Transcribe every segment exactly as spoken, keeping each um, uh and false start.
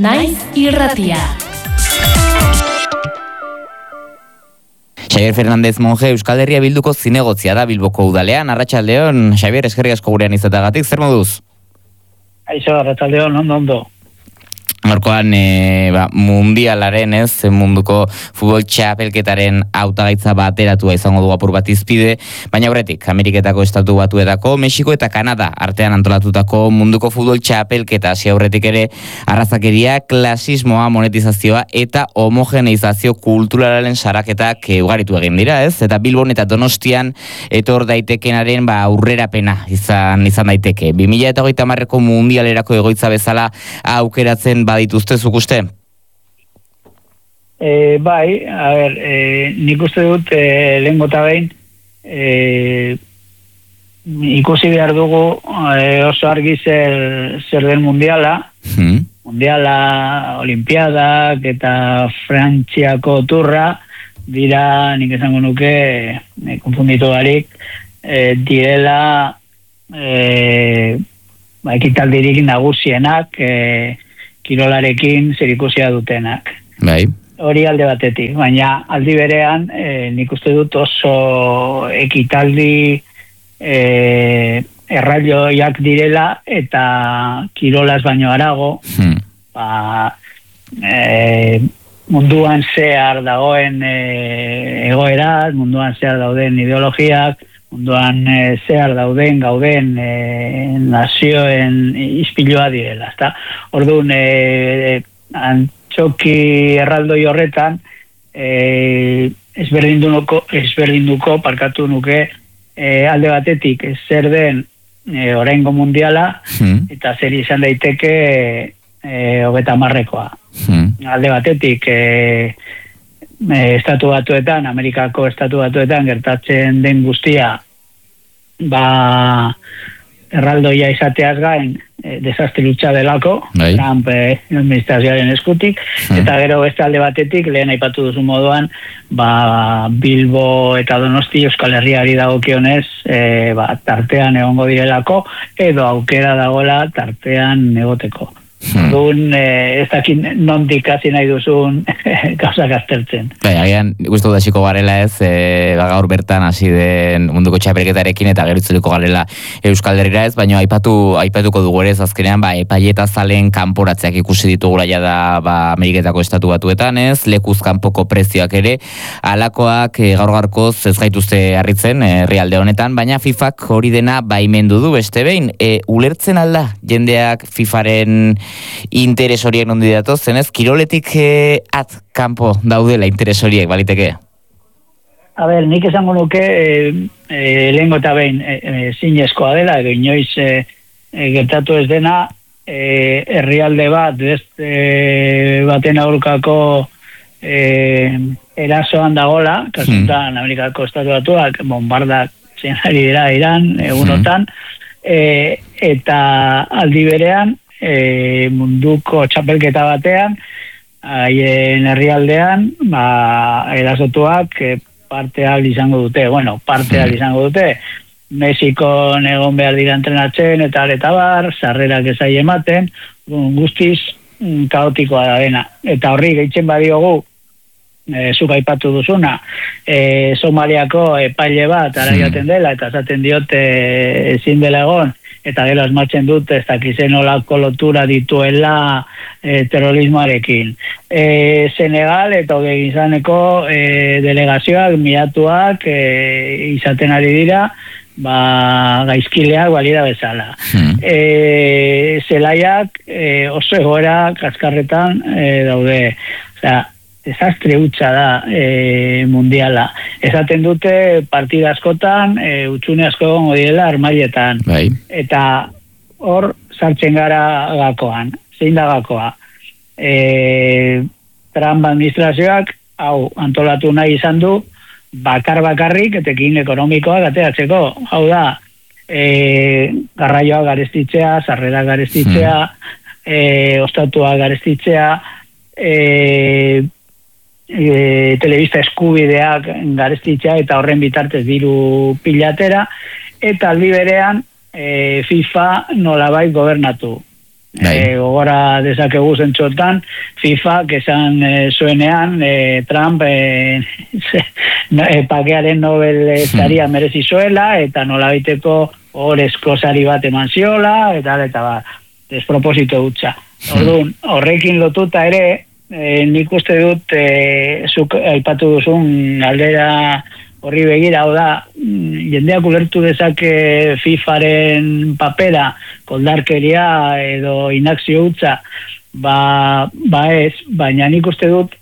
Naiz Irratia. Xabier Fernández Monje Euskal Herria Bilduko zinegotzia da Bilboko udalean. Arratsaldeon, Xabier, eskerrik asko gurean izatagatik, zer moduz? Aixo, arratsaldeon, ondo, ondo. Gaurkoan e, ba, mundialaren, ez, munduko futbol txapelketaren hautagaitza bateratua izango du apur bat izpide, baina aurretik, Ameriketako Estatu Batuetako, Mexiko eta Kanada artean antolatutako munduko futbol txapelketa, hasi aurretik ere arrazakeria, klasismoa, monetizazioa eta homogeneizazio kulturalaren saraketak ugaritu egin dira, ez? Eta Bilbon eta Donostian etor daitekenaren ba, aurrerapena izan izan daiteke. bi mila hogeita hamarreko mundialerako egoitza bezala aukeratzen badituzte zuk uste? E, bai, a ber, e, nik uste dut e, lehengo eta behin e, ikusi behar dugu e, oso argi zer, zer den mundiala, hmm. mundiala, olimpiadak eta Frantziako turra dira, nik esango nuke, e, konfunditu barik, e, direla e, ba, ekitaldirik nagusienak, e, kirolarekin zerikusia dutenak. Bai. Hori alde batetik, baina aldi berean e, nik uste dut oso ekitaldi e, erraioiak direla eta kirolaz baino harago, hmm. ba, e, munduan zehar dagoen e, egoeraz, munduan zehar dauden ideologiak, munduan e, zehar dauden gauden e, nazioen ispilua direla, ezta? Orduan, e, antxoki erraldoi horretan, e, ezberdinduko, ezberdinduko parkatu nuke e, alde batetik zer den e, oraingo mundiala, hmm. eta zer izan daiteke e, hogeta marrekoa. Hmm. Alde batetik, e, e, estatu batuetan, Amerikako estatu batuetan gertatzen den guztia, ba, erraldoia izateaz gain, e, desastre hutsa delako, Bai. Trump e, administrazioaren eskutik, hmm. eta gero beste alde batetik, lehen aipatu duzu moduan, ba, Bilbo eta Donosti Euskal Herriari dagokionez, e, ba, tartean egongo direlako, edo aukera dagoela tartean egoteko. Hmm. Dun, e, ez dakit nondik hasi nahi duzun gauzak aztertzen. Bai, agian, guztu da xiko garela ez, e, gaur bertan hasi den munduko txapelketarekin eta gerutzeliko garela Euskal Herrira ez, baina aipatu, aipatuko dugu ere ez azkenean, ba, epaieta zalen kanporatzeak ikusi ditugula ja da ba, Ameriketako Estatu Batuetan ez, lekuz kanpoko prezioak ere, alakoak e, gaur garkoz ez gaituzte harritzen herrialde honetan, baina FIFAk hori dena baimendu du beste behin, e, ulertzen alda jendeak FIFaren interes horiek nondi datoz, zenez, kiroletik eh, at kanpo daudela interes horiek, baliteke? A ber, nik esango nuke e, e, lehengo eta behin e, e, zinezkoa dela, edo inoiz e, e, gertatu ez dena, e, herrialde bat, beste e, baten aurkako e, erasoan dagola, kasutan hmm. Amerikako Estatu Batuak, bombardak zen ari dira Iran, egunotan, hmm. e, eta aldi berean, E, munduko txapelketa batean, haien herrialdean, ba, erasotuak e, parteak izango dute. Bueno, parteak izango dute. Mexikon egon behar dira entrenatzen, eta eta bar, sarrerak ezai ematen, guztiz mm, kaotikoa da dena. Eta horri gehitzen badiogu, e, zuk aipatu duzuna, e, Somaliako epaile bat araioten dela, eta esaten diote ezin dela egon, eta gero asmatzen dut ez dakizen olako lotura dituela e, terrorismoarekin. E, Senegal eta hogei izaneko e, delegazioak, miratuak e, izaten ari dira, ba, gaizkileak balira bezala. Hmm. E, zelaiak e, oso egoera kaskarretan e, daude. Osea, desastre hutsa da e, mundiala. Esaten dute partida askotan, e, utxune asko egongo direla armailetan. Bai. Eta hor sartzen gara gakoan. Zein da gakoa? E, Trump administrazioak, hau, antolatu nahi izan du, bakar bakarrik etekin ekonomikoak ateratzeko. Hau da, e, garraioa garestitzea, sarrera garestitzea, hmm. e, ostatua garestitzea, e, E, telebista eskubideak garestitzea eta horren bitartez diru pilatera, eta aldi berean e, FIFA nolabait gobernatu. E, gogora dezakegu zentxotan, FIFA, esan e, zuenean, e, Trump e, no, e, pakearen Nobel estaria merezi zuela, eta nola baiteko horrezko sari bat eman ziola, eta eta bat, desproposito dutxa. Orduan, horrekin lotuta ere, e, nik uste dut, e, zuk aipatu duzun aldera horri begira, hau da, jendeak ulertu dezake FIFaren papera, koldarkeria edo inakzio hutsa, ba, ba ez, baina nik uste dut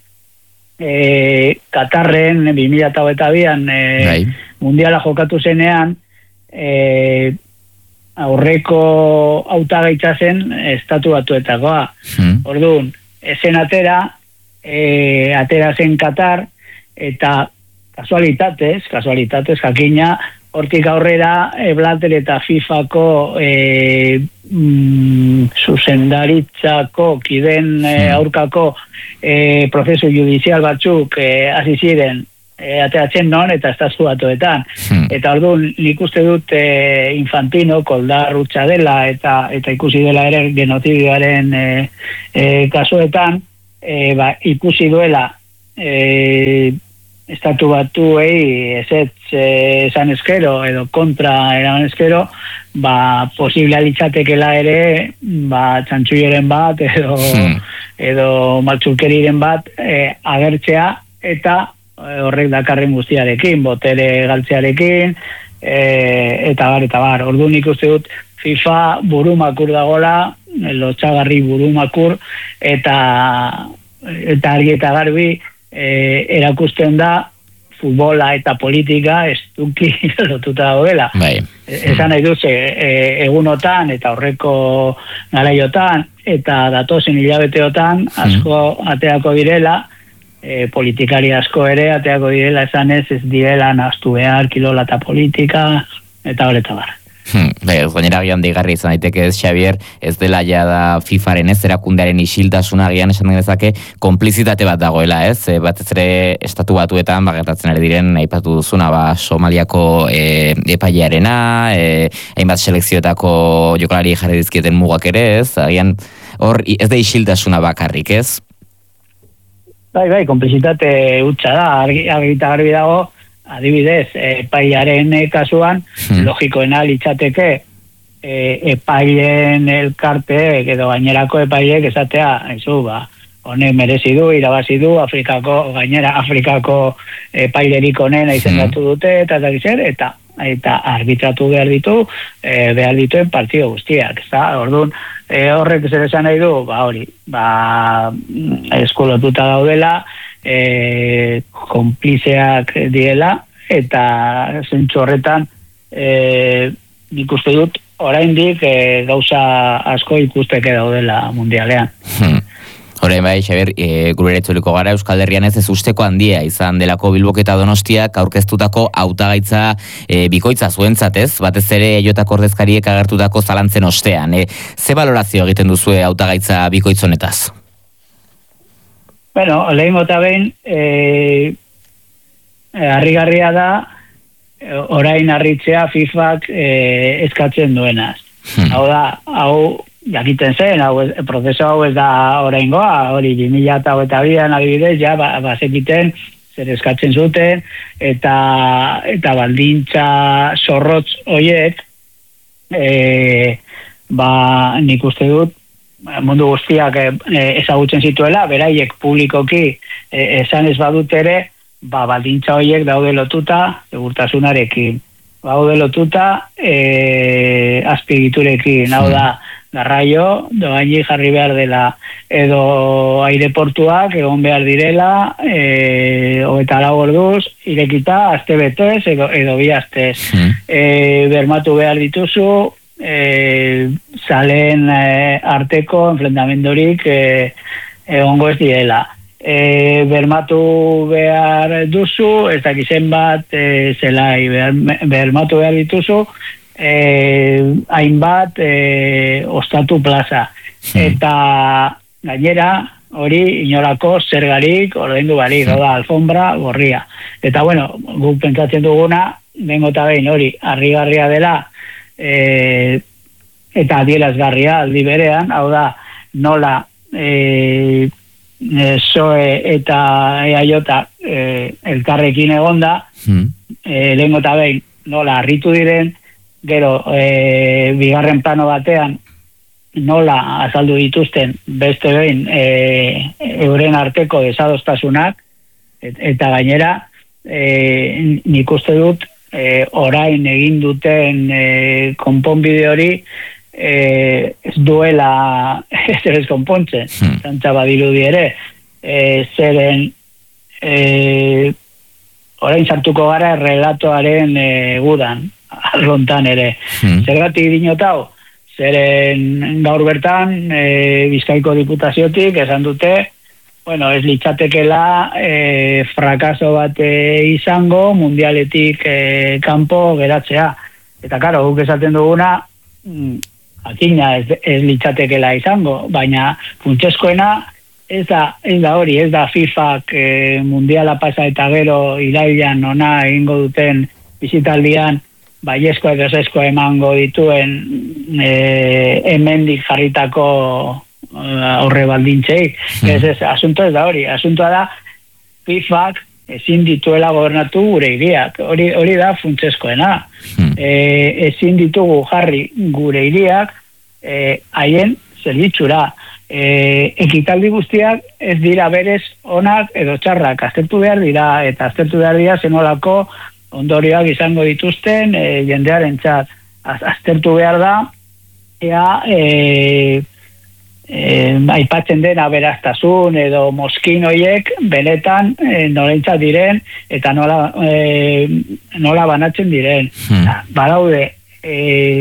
e, Katarren bi mila hogeita bian e, mundiala jokatu zenean, e, aurreko hautagaitza zen estatu batuetakoa. Hmm. Orduan, ezen atera, e, atera zen Katar, eta Kasualitatez, kasualitatez, jakina, hortik aurrera, e, Blatter eta FIFako e, mm, zuzendaritzako, kiden e, aurkako e, prozesu judizial batzuk e, hasi ziren e, ateratzen non eta estatu batuetan. Hmm. Eta orduan, nik uste dut e, Infantino, koldar hutsa dela eta eta ikusi dela ere genozidioaren e, e, kasuetan, e, ba, ikusi duela e, estatu batuei ezetz esan eskero edo kontra eran eskero, ba, posible litzatekela ere, ba, txantxuioren bat edo, hmm. edo maltzulkeriren bat e, agertzea eta e, horrek dakarren guztiarekin, botere galtzearekin, e, eta bar, eta bar. Orduan ikuste dut FIFA burumakur dagola, lotxagarri burumakur, eta, eta argi eta garbi, E, erakusten da futbola eta politika estuki lotuta daudela. Bai. E, esan nahi duz, e, egunotan eta horreko garaiotan eta datozen hilabeteotan asko ateako direla, e, politikari asko ere ateako direla, esan ez ez direla nahaztu behar kilola eta politika eta horreta bar. Hmm, gainera agian deigarri izan daiteke ez, Xavier, ez dela ja da FIFaren ez, erakundearen isiltasuna agian esan dezake konplizitate bat dagoela ez, e, batez ere estatu batuetan bagertatzen ari diren aipatu duzuna, ba, Somaliako e, epailearena, e, hainbat selekzioetako jokalari jarri dizkieten mugak ere ez, agian hor ez da isiltasuna bakarrik ez? Bai, bai, konplizitate hutsa da, argi, argi eta garbi dago. Adibidez, epailearen kasuan, hmm. logikoena litzateke e, epaileen elkarteek edo gainerako epaileek esatea, ezu, ba, honek merezi du, irabazi du, Afrikako, gainera Afrikako epailerik onena izendatu dute, eta eta eta eta arbitratu behar ditu, e, behar dituen partido guztiak, ezta? Orduan, e, horrek zer esan nahi du, ba hori, ba, eskulotuta daudela, E, konplizeak diela eta zentzu horretan e, nik uste dut oraindik e, gauza asko ikusteke daudela mundialean. Hmm. Horain bai, Xabier, e, gure eretzuliko gara Euskal Herrian ez ez usteko handia izan delako Bilbok eta Donostiak aurkeztutako hautagaitza e, bikoitza zuentzat ez, batez ere jotako ordezkariek agertutako zalantzen ostean. E, ze balorazio egiten duzue hautagaitza bikoitzonetaz? Bueno, lehen gota behin, e, e, harrigarria da, e, orain harritzea FIFak e, eskatzen duenaz. Hmm. Hau da, hau jakiten zen, hau, prozeso hau ez da orain goa, hori bi mila hogeita bian adibidez, ja, ba, bazekiten, zer eskatzen zuten, eta, eta baldintza zorrotz hoiek, e, ba, nik uste dut, mundu guztiak e, ezagutzen zituela, beraiek publikoki e, esan ez badut ere, ba, baldintza horiek daude lotuta segurtasunarekin, daude lotuta e, azpigiturekin, hau da garraio, doaini jarri behar dela, edo aireportuak egon behar direla, e, hogeita lau orduz, irekita, aste betez, edo, edo bi astez. Mm. E, bermatu behar dituzu, E, salen e, arteko enfrentamendorik e, egongo ez direla. E, bermatu behar duzu, ez dakizen bat e, zelai, ber, bermatu behar dituzu e, hainbat e, ostatu plaza. Hmm. Eta gainera, hori inolako zergarik ordaindu barik, hmm. da, alfombra gorria. Eta bueno, guk pentsatzen duguna, bengo eta behin hori, harrigarria dela, E, eta adierazgarria aldi berean, hau da, nola e, e, P S O E eta E A J e, elkarrekin egonda, hmm. e, lehengo eta behin nola harritu diren, gero e, bigarren plano batean nola azaldu dituzten beste behin e, euren arteko desadostasunak, et, eta gainera e, nik uste dut e, orain egin duten e, konponbide hori e, ez duela ez ez konpontzen, hmm. zantza badirudi ere, e, zeren e, orain sartuko gara relatoaren e, gudan, arlontan ere. Hmm. Zergatik dinotau? Zeren gaur bertan e, Bizkaiko Diputaziotik esan dute, bueno, ez litzatekela e, frakaso bat e, izango mundialetik e, kanpo geratzea. Eta karo, guk esaten duguna, mm, akina ez, ez litzatekela izango, baina funtsezkoena ez da, ez da hori, ez da FIFAk e, mundiala pasa eta gero irailean ona egingo duten bizitaldian baiezkoa eta ezezkoa emango dituen e, hemendik jarritako horre baldintzei. Mm. Ez ez, asunto ez da hori. Asuntoa da FIFAk ezin dituela gobernatu gure hiriak. Hori, hori da funtsezkoena. Mm. E, ezin ditugu jarri gure hiriak e, haien zerbitzura. E, ekitaldi guztiak ez dira berez onak edo txarrak. Aztertu behar dira, eta aztertu behar dira zenolako ondorioak izango dituzten e, jendearen txat. Az, aztertu behar da, ea e, e, aipatzen den aberaztasun edo moskin horiek benetan e, norentzat diren eta nola, e, nola banatzen diren. Hmm. Badaude e,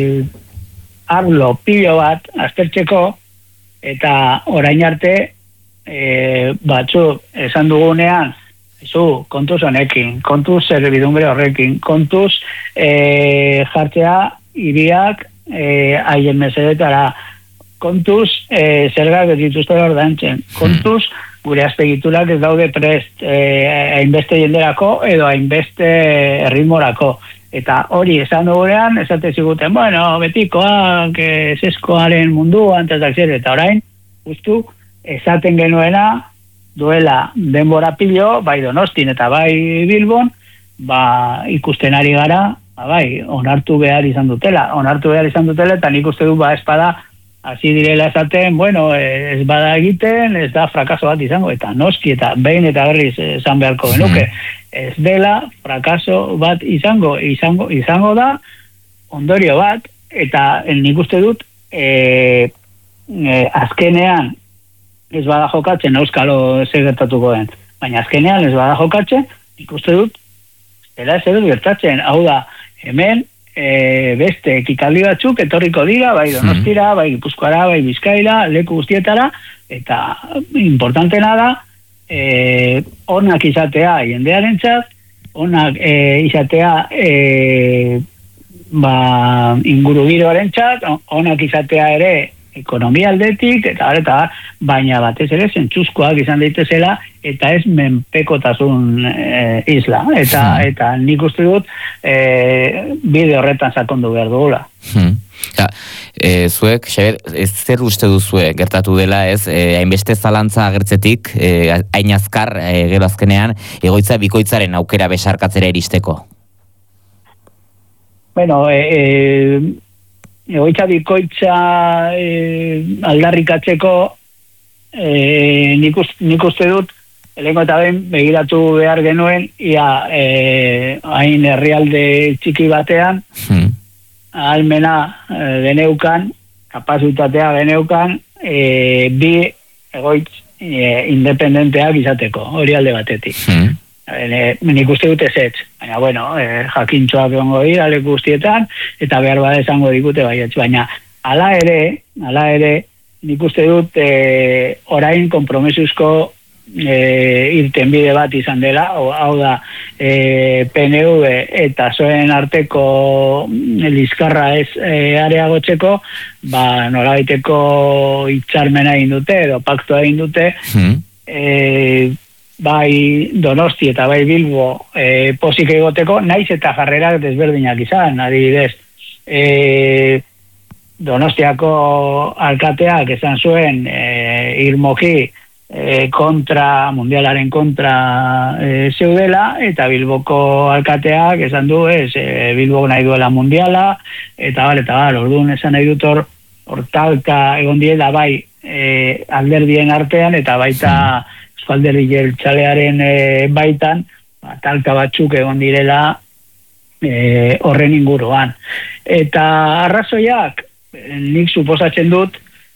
arlo pilo bat aztertzeko eta orain arte e, batzuk esan dugunean Zu, kontuz honekin, kontuz zerbidumbre horrekin, kontuz e, jartzea hiriak e, haien mesedetara, kontuz e, zergak ez dituzte ordaintzen, kontuz gure azpegiturak ez daude prest e, hainbeste jenderako edo hainbeste erritmorako. Eta hori esan dugunean, esate ziguten, bueno, betikoak, eseskoaren munduan, eta orain, justu, esaten genuena, duela denbora pilo, bai Donostin eta bai Bilbon, ba ikusten ari gara, ba, bai, onartu behar izan dutela, onartu behar izan dutela, eta nik uste du ba espada, hasi direla esaten, bueno, ez bada egiten, ez da frakaso bat izango, eta noski, eta behin eta berriz esan beharko genuke, ez dela frakaso bat izango, izango, izango da, ondorio bat, eta nik uste dut, e, e, azkenean, ez bada jokatzen, euskalo zer gertatuko den. Baina azkenean ez bada jokatzen, ikuste dut, dela ez dut gertatzen. Hau da, hemen e, beste ekitaldi batzuk etorriko dira, bai Donostira, bai Gipuzkoara, bai Bizkaira, leku guztietara, eta importantena da, e, onak izatea jendearen txat, onak e, izatea e, ba, ingurugiroaren txat, onak izatea ere ekonomia aldetik, eta eta baina batez ere zentzuzkoak izan daitezela eta ez menpekotasun e, isla. Eta, eta nik uste dut e, bide horretan sakondu behar dugula. Hmm. Ja, e, zuek, Xabier, zer uste duzue gertatu dela ez, e, hainbeste zalantza agertzetik, e, hain azkar, e, gero azkenean, egoitza bikoitzaren aukera besarkatzera iristeko? Bueno, e, e, egoitza bikoitza e, aldarrikatzeko e, nik, uste, nik uste dut lehenko eta ben begiratu behar genuen ia e, hain herrialde txiki batean hmm. almena e, geneukan kapazitatea geneukan e, bi egoitz e, independenteak izateko hori alde batetik hmm. E, nik uste dut ezetz, baina bueno, e, jakintxoak egongo dira leku guztietan, eta behar bada esango dikute baietz, baina ala ere, ala ere, nik uste dut e, orain kompromesuzko e, irtenbide bat izan dela, o, hau da e, P N V eta P S O E-en arteko liskarra ez e, areagotzeko, ba nolabaiteko hitzarmena egin dute, edo paktua egin dute, hmm. e, bai Donosti eta bai Bilbo e, posik egoteko, naiz eta jarrerak desberdinak izan, adibidez. E, Donostiako alkateak esan zuen e, irmoki e, kontra, mundialaren kontra e, zeudela, eta Bilboko alkateak esan du ez, e, Bilbok nahi duela mundiala, eta bar, eta bar, orduan esan nahi dut hor, hortalka egon diela bai e, alderdien artean, eta baita Euskalderri jeltzalearen e, baitan, ba, talka batzuk egon direla e, horren inguruan. Eta arrazoiak, nik suposatzen dut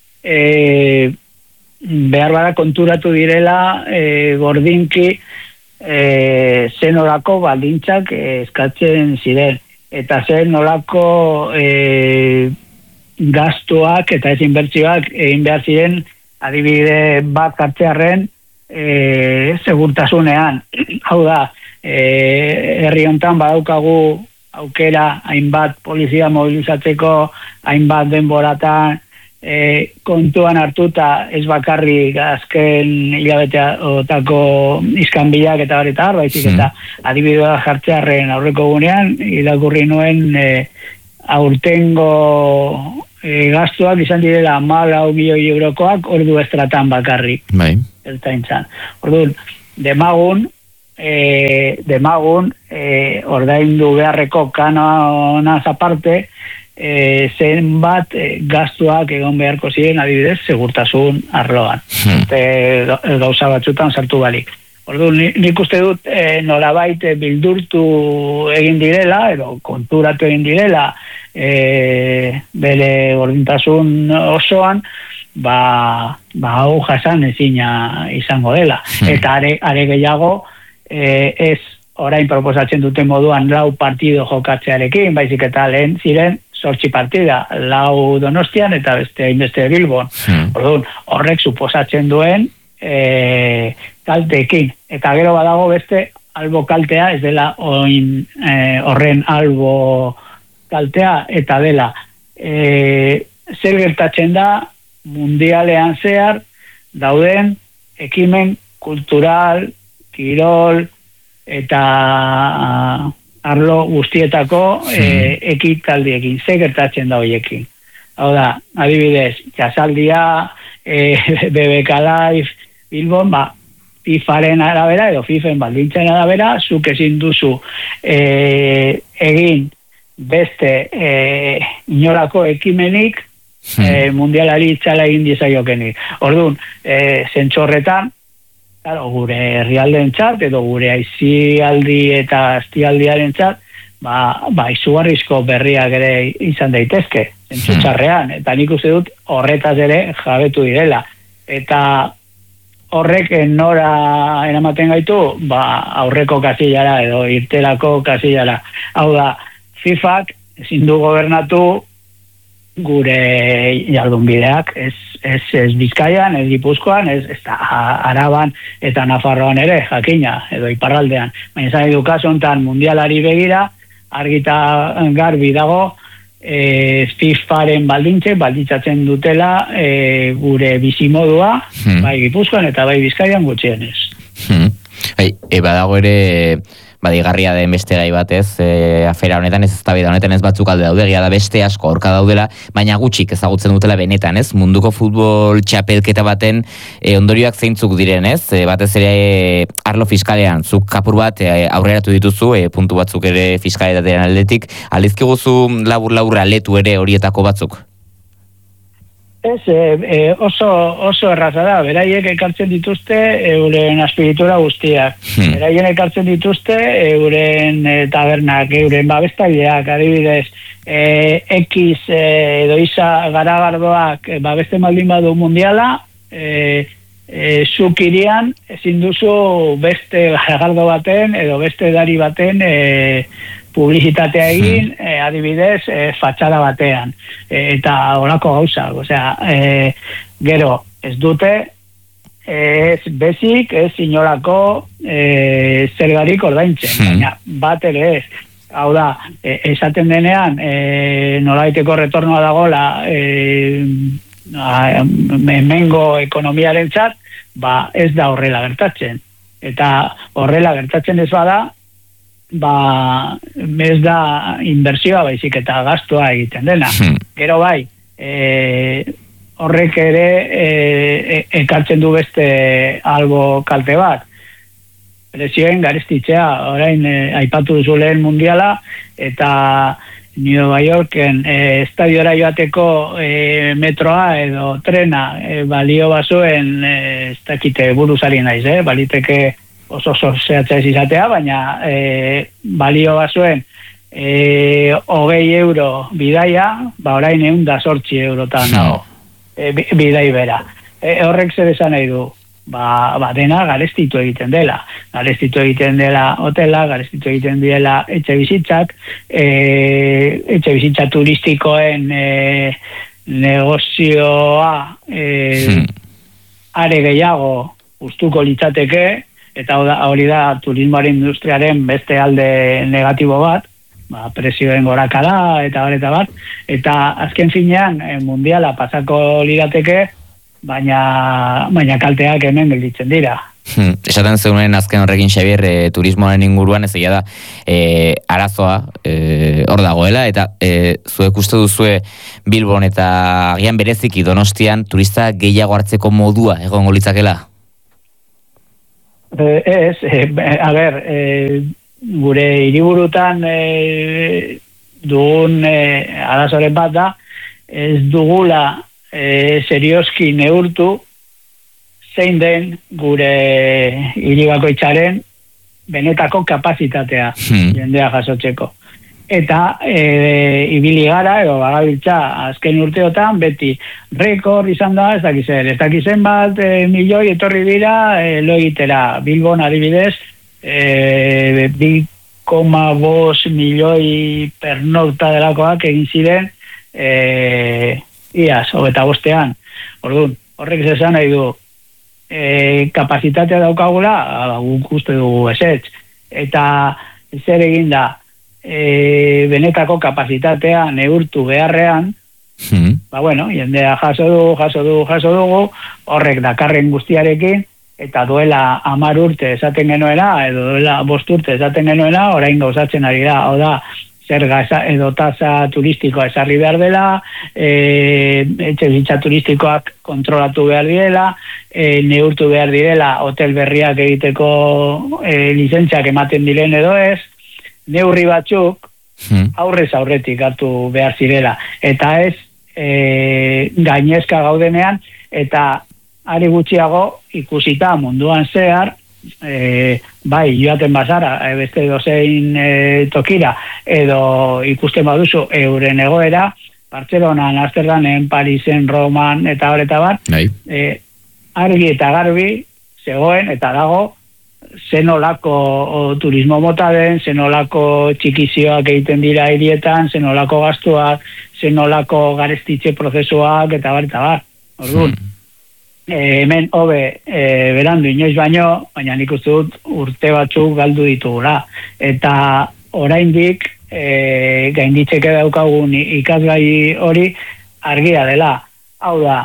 e, behar bada konturatu direla e, gordinki e, zen olako baldintzak e, eskatzen ziren eta zen olako e, gastuak eta ez inbertsioak egin behar ziren adibide bat hartzearren e, segurtasunean. Hau da, e, herri hontan badaukagu aukera hainbat polizia mobilizatzeko, hainbat denboratan e, kontuan hartuta ez bakarrik azken hilabeteotako iskanbilak eta baretar, baizik eta adibidea jartzearren aurreko gunean, irakurri nuen e, aurtengo e, gastuak izan direla hamalau milioi eurokoak ordu estratan bakarrik. Bai. Ertaintzan. Orduan, demagun, E, demagun e, ordaindu beharreko kanonaz aparte e, zenbat e, gastuak egon beharko ziren adibidez segurtasun arloan hmm. e, gauza batzutan sartu balik. Orduan, nik uste dut e, nolabait bildurtu egin direla edo konturatu egin direla e, bere gordintasun osoan ba, ba hau jasan ezina izango dela hmm. eta are, are gehiago Eh, ez orain proposatzen duten moduan lau partido jokatzearekin, baizik eta lehen ziren zortzi partida, lau Donostian eta beste inbeste Bilbon. Hmm. Orduan, horrek suposatzen duen e, kalteekin. Eta gero badago beste albo kaltea, ez dela oin, e, horren albo kaltea, eta dela e, zer gertatzen da mundialean zehar dauden ekimen kultural, kirol eta uh, arlo guztietako hmm. e, ekitaldiekin, ze gertatzen da hoiekin. Hau da, adibidez, jasaldia, e, B B K Live, Bilbon, ba, FIFaren arabera edo FIFen baldintzen arabera, zuk ezin duzu e, egin beste e, inolako ekimenik hmm. e, mundialari itzala egin dizaiokenik. Orduan, e, zentzorretan, claro, gure herrialdeen txat, edo gure aizialdi eta aztialdiaren txat, ba, ba izugarrizko berriak ere izan daitezke, entzutxarrean, eta nik uste dut horretaz ere jabetu direla. Eta horrek nora eramaten gaitu, ba, aurreko kasillara edo irtelako kasillara. Hau da, FIFak ezin du gobernatu gure jardunbideak, ez, ez, ez Bizkaian, ez Gipuzkoan, ez, ez da, Araban eta Nafarroan ere, jakina, edo iparraldean. Baina zan edu kaso honetan mundialari begira, argita garbi dago, e, FIFaren baldintze, balditzatzen dutela e, gure bizimodua, hmm. bai Gipuzkoan eta bai Bizkaian gutxienez. Hmm. Bai, eba dago ere badigarria den beste gai batez, e, afera honetan ez eztabaida honetan ez batzuk alde daude, egia da beste asko aurka daudela, baina gutxik ezagutzen dutela benetan, ez? Munduko futbol txapelketa baten e, ondorioak zeintzuk diren, ez? E, batez ere e, arlo fiskalean, zuk kapur bat e, aurreratu dituzu, e, puntu batzuk ere fiskaletatean aldetik, aldizkiguzu labur-labur aletu ere horietako batzuk? Ez, e, oso, oso erraza da, beraiek ekartzen dituzte euren aspiritura guztiak. Hmm. Beraien ekartzen dituzte euren e, tabernak, euren babestaileak, adibidez, e, X e, edo isa garagardoak e, babeste maldin badu mundiala, e, e, zuk irian ezin duzu beste garagardo baten edo beste edari baten e, publizitatea egin, hmm. eh, adibidez, eh, fatxada batean. Eh, eta horako gauza. Osea, eh, gero, ez dute, ez bezik, ez inolako eh, zergarik ordaintzen. Hmm. Baina, bat ere ez. Hau da, eh, esaten denean, eh, nolaiteko retornoa dagoela, eh, hemengo ekonomiaren txat, ba, ez da horrela gertatzen. Eta horrela gertatzen ez bada, ba, ez da inbertsioa baizik eta gastua egiten dena. Hmm. Gero bai, e, horrek ere e, ekartzen du beste albo kalte bat. Presioen garestitzea, orain e, aipatu duzu lehen mundiala, eta New Yorken e, estadiora joateko e, metroa edo trena e, balio bazuen, e, ez dakite buruzari naiz, eh? Baliteke oso oso zehatza ez izatea, baina e, balio bazuen e, hogei euro bidaia, ba orain egun da sortzi eurotan nago, e, bidai bera. E, horrek zer esan nahi du? Ba, ba dena garestitu egiten dela. Garestitu egiten dela hotela, garestitu egiten dela etxe bizitzak, e, etxe bizitza turistikoen e, negozioa e, hmm. are gehiago ustuko litzateke, eta hori da turismoaren industriaren beste alde negatibo bat, ba, presioen gorakada eta hor eta bat, eta azken finean e, mundiala pasako lirateke, baina baina kalteak hemen gelditzen dira. Hmm, esaten zeuden azken horrekin Xabier, e, turismoaren inguruan ez egia da e, arazoa e, hor dagoela, eta e, zuek uste duzue Bilbon eta agian bereziki Donostian turista gehiago hartzeko modua egongo litzakela? E, ez, e, a ber, e, gure hiriburutan e, dugun e, arazoren bat da, ez dugula E, serioski neurtu zein den gure hiri bakoitzaren benetako kapazitatea hmm. jendea jasotzeko. Eta e, ibili gara, edo bagabiltza azken urteotan, beti rekord izan da, ez dakizen, ez dakizen bat e, milioi etorri dira e, lo egitera. Bilbon adibidez, e, bi koma bost milioi pernokta delakoak egin ziren e, iaz, hogeta bostean. Orduan, horrek zesan nahi du e, kapazitatea daukagula, guk uste dugu ezetz. Eta zer egin da, e, benetako kapazitatea neurtu beharrean, hmm. ba bueno, jendea jaso dugu, jaso dugu, jaso dugu, horrek dakarren guztiarekin, eta duela hamar urte esaten genuela, edo duela bost urte esaten genuela, orain gauzatzen ari da, hau da, zerga edo tasa turistikoa esarri behar dela, e, etxe bizitza turistikoak kontrolatu behar direla, e, neurtu behar direla hotel berriak egiteko e, lizentziak ematen diren edo ez, neurri batzuk hmm. aurrez aurretik hartu behar zirela. Eta ez e, gainezka gaudenean, eta ari gutxiago ikusita munduan zehar, E, bai, joaten bazara e, beste dozein e, tokira edo ikusten baduzu euren egoera, Bartzelonan, Amsterdamen, Parisen, Roman eta hor eta bat, e, argi eta garbi zegoen eta dago zenolako turismo mota den, zenolako txikizioak egiten dira hirietan, zenolako gastuak, zenolako garestitze prozesuak eta bar eta bar. Orduan, hmm. E, hemen hobe e, berandu inoiz baino, baina nik uste dut urte batzuk galdu ditugula. Eta oraindik e, gainditzeke daukagun ikasgai hori argia dela. Hau da,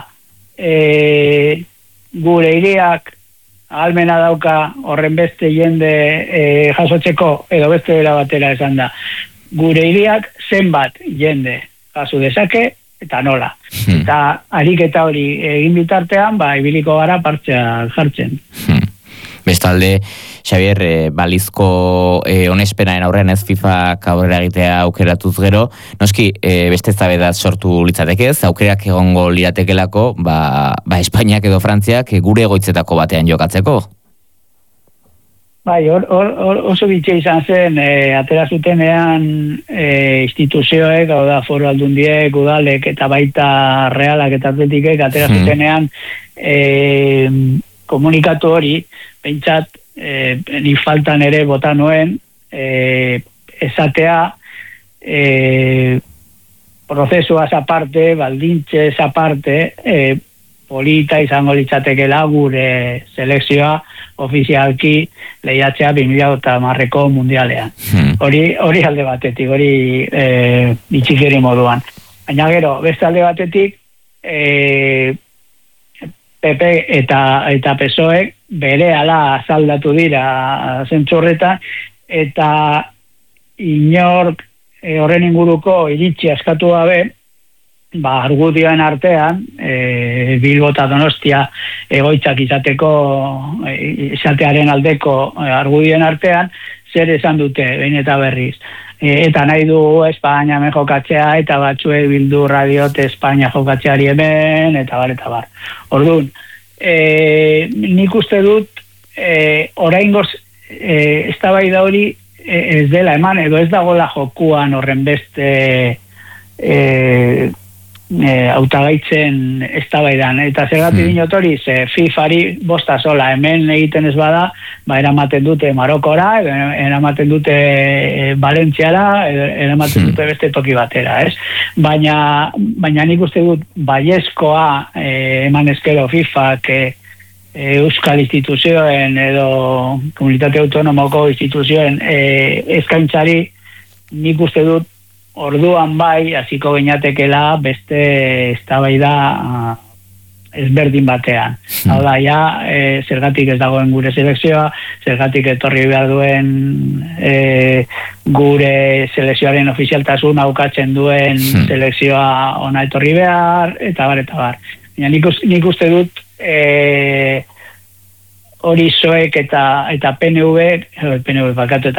e, gure hiriak ahalmena dauka horren beste jende e, jasotzeko, edo beste bera batera esan da. Gure hiriak zenbat jende jaso dezake, eta nola. Hmm. Eta ariketa hori egin bitartean, ba, ibiliko gara partzea jartzen. Hmm. Bestalde, Xabier, e, balizko e, onespenaren aurrean ez FIFA aurrera egitea aukeratuz gero, noski e, beste eztabaida sortu litzatekez, aukerak egongo liratekelako, ba, ba Espainiak edo Frantziak e, gure egoitzetako batean jokatzeko. Bai, or, or, or, oso bitxe izan zen, e, atera zutenean e, instituzioek, hau da, foru aldundiek, udalek, eta baita realak eta atletikek, atera hmm. zutenean e, komunikatu hori, pentsat, e, ni faltan ere bota nuen, e, esatea, e, prozesuaz aparte, baldintxez aparte, e, polita izango litzatekela gure selekzioa ofizialki lehiatzea bi mila hamareko mundialean. Hmm. Hori, hori alde batetik, hori e, bitxikeri moduan. Baina gero, beste alde batetik, e, P P eta, eta P S O E bere ala azaldatu dira zentzurretan, eta inork e, horren inguruko iritzi askatu gabe, ba, argudioen artean, e, Bilbo eta Donostia egoitzak izateko, e, izatearen aldeko argudioen artean, zer esan dute, behin eta berriz. E, eta nahi du Espainia hemen jokatzea, eta batzuek bildurra diote Espainia jokatzeari hemen, eta bar, eta bar. Orduan, e, nik uste dut, e, oraingoz, e, eztabaida hori e, ez dela eman, edo ez dagoela jokuan horren beste e, e, hautagaitzen eztabaidan. Eta zergatik hmm. dinot hori, ze FIFari bosta sola, hemen egiten ez bada, ba, eramaten dute Marokora, eramaten dute Valentziara, eramaten dute beste toki batera, ez? Baina, baina nik uste dut baiezkoa eh, eman ezkero FIFak eh, Euskal instituzioen edo komunitate autonomoko instituzioen eh, eskaintzari, nik uste dut orduan bai, hasiko gineatekela beste eztabaida ezberdin batean. Hmm. Hau da, ja, e, zergatik ez dagoen gure selekzioa, zergatik etorri behar duen e, gure selekzioaren ofizialtasun aukatzen duen hmm. selekzioa ona etorri behar, eta bar, eta bar. Nik, nik uste dut e, hori zoek eta, eta P N V, P N V bakatu eta